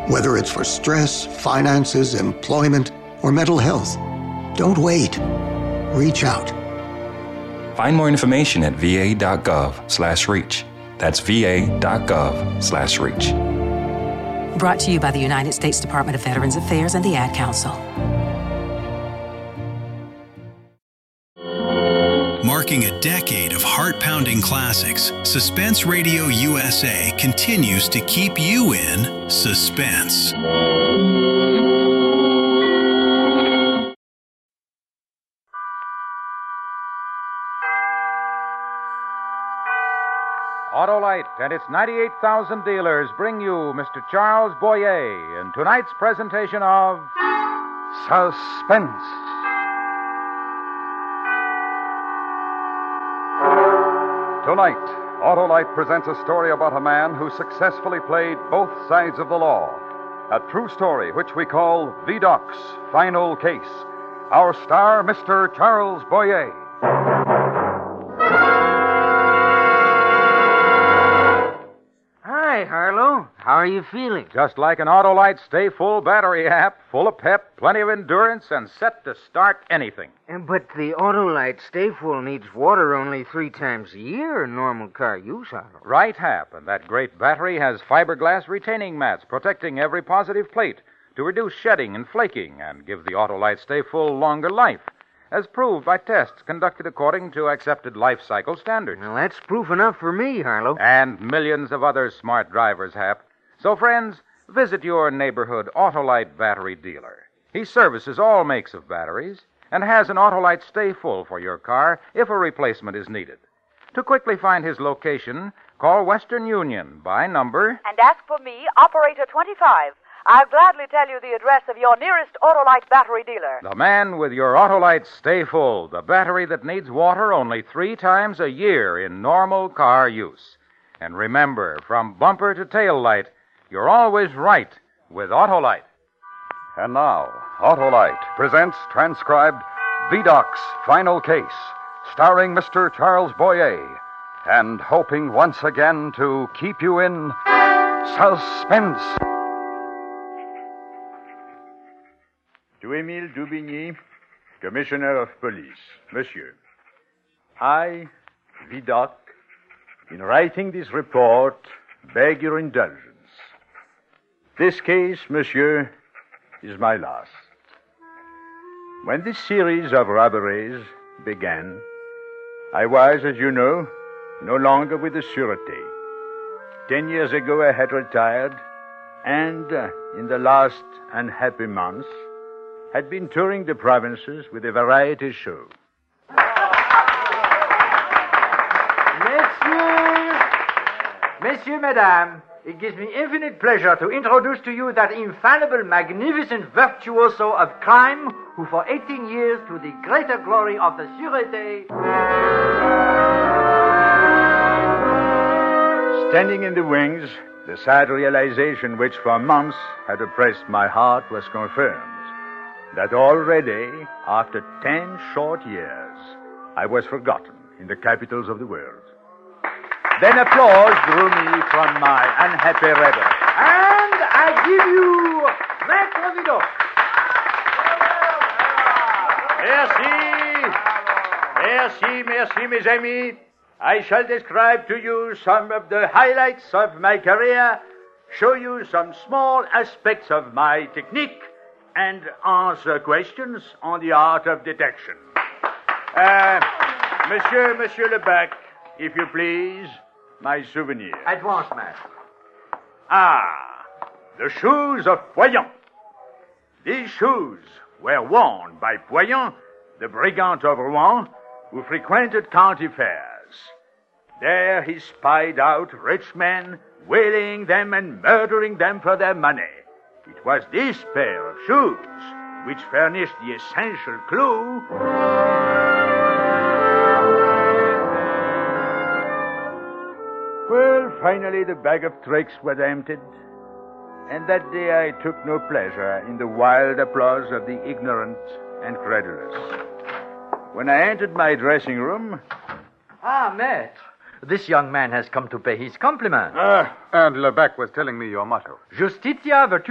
Whether it's for stress, finances, employment, or mental health. Don't wait. Reach out. Find more information at va.gov/reach. That's va.gov/reach. Brought to you by the United States Department of Veterans Affairs and the Ad Council. Marking a decade of heart-pounding classics, Suspense Radio USA continues to keep you in suspense. Autolite and its 98,000 dealers bring you Mr. Charles Boyer in tonight's presentation of Suspense. Tonight, Autolite presents a story about a man who successfully played both sides of the law. A true story which we call Vidocq's Final Case. Our star, Mr. Charles Boyer. Hi, Harlow. How are you feeling? Just like an Autolite Stay Full battery app, full of pep, plenty of endurance, and set to start anything. But the Autolite Stay Full needs water only 3 times a year in normal car use, Harlow. Right, Hap, and that great battery has fiberglass retaining mats protecting every positive plate to reduce shedding and flaking and give the Autolite Stay Full longer life, as proved by tests conducted according to accepted life cycle standards. Well, that's proof enough for me, Harlow. And millions of other smart drivers, Hap. So, friends, visit your neighborhood Autolite battery dealer. He services all makes of batteries and has an Autolite Stay Full for your car if a replacement is needed. To quickly find his location, call Western Union by number... And ask for me, Operator 25. I'll gladly tell you the address of your nearest Autolite battery dealer. The man with your Autolite Stay Full, the battery that needs water only 3 times a year in normal car use. And remember, from bumper to tail light, you're always right with Autolite. And now, Autolite presents transcribed Vidocq's Final Case, starring Mr. Charles Boyer, and hoping once again to keep you in suspense. To Émile Dubigny, Commissioner of Police. Monsieur, I, Vidocq, in writing this report, beg your indulgence. This case, monsieur, is my last. When this series of robberies began, I was, as you know, no longer with the Sûreté. 10 years ago, I had retired, and in the last unhappy months, had been touring the provinces with a variety show. Messieurs, Mesdames, it gives me infinite pleasure to introduce to you that infallible, magnificent virtuoso of crime who for 18 years, to the greater glory of the Sûreté... Standing in the wings, the sad realization which for months had oppressed my heart was confirmed. That already, after 10 short years, I was forgotten in the capitals of the world. Then applause drew me from my unhappy rebel. And I give you Maître Vidocq. Merci, mes amis. I shall describe to you some of the highlights of my career, show you some small aspects of my technique, and answer questions on the art of detection. Monsieur Lebec, if you please, my souvenir. At once, master. The shoes of Poyon. These shoes were worn by Poyon, the brigand of Rouen, who frequented county fairs. There he spied out rich men, wailing them and murdering them for their money. It was this pair of shoes which furnished the essential clue. Well, finally the bag of tricks was emptied, and that day I took no pleasure in the wild applause of the ignorant and credulous. When I entered my dressing room... Maître, this young man has come to pay his compliment. And Lebec was telling me your motto. Justitia virtutis.